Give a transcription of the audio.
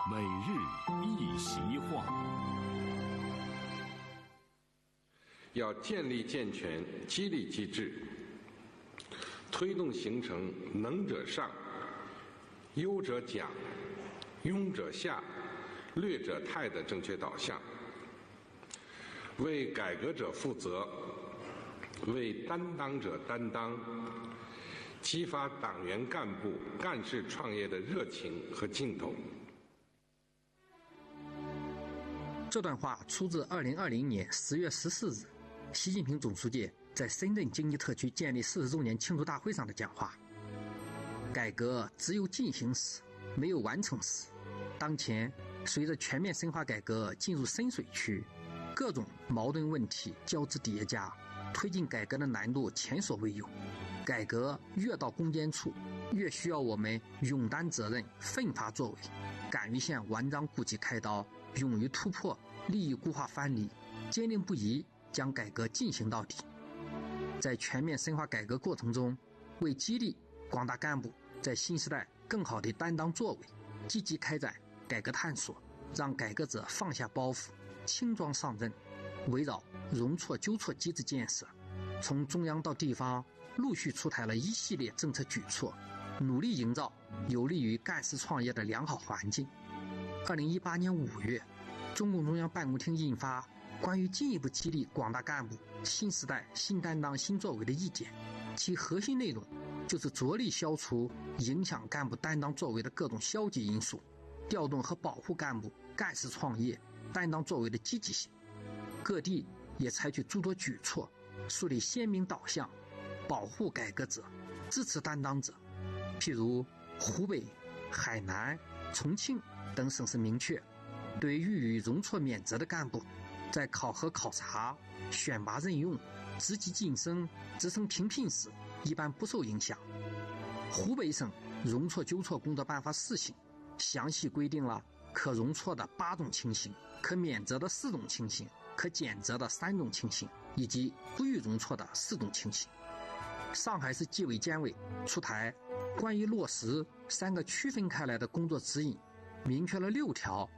每日一席话。 要建立健全激励机制，推动形成能者上、优者奖、庸者下、劣者汰的正确导向，为改革者负责，为担当者担当，激发党员干部干事创业的热情和劲头。 这段话出自2020年10月14日，习近平总书记在深圳经济特区建立40周年庆祝大会上的讲话。改革只有进行时，没有完成时。当前，随着全面深化改革进入深水区，各种矛盾问题交织叠加，推进改革的难度前所未有。改革越到攻坚处，越需要我们勇担责任、奋发作为，敢于向顽瘴痼疾开刀，勇于突破利益固化藩篱，坚定不移将改革进行到底。在全面深化改革过程中，为激励广大干部在新时代更好地担当作为，积极开展改革探索，让改革者放下包袱，轻装上阵，围绕容错纠错机制建设，从中央到地方陆续出台了一系列政策举措，努力营造有利于干事创业的良好环境。2018年5月，中共中央办公厅印发关于进一步激励广大干部新时代新担当新作为的意见，其核心内容就是着力消除影响干部担当作为的各种消极因素，调动和保护干部干事创业担当作为的积极性。各地也采取诸多举措，树立鲜明导向，保护改革者，支持担当者。譬如湖北、海南、重庆等省市明确，对予以容错免责的干部，在考核考察、选拔任用、职级晋升、职称评聘时一般不受影响。湖北省容错纠错工作办法试行详细规定了可容错的8种情形，可免责的4种情形，可减责的3种情形，以及不予容错的4种情形。上海市纪委监委出台关于落实3个区分开来的工作指引，明确了6条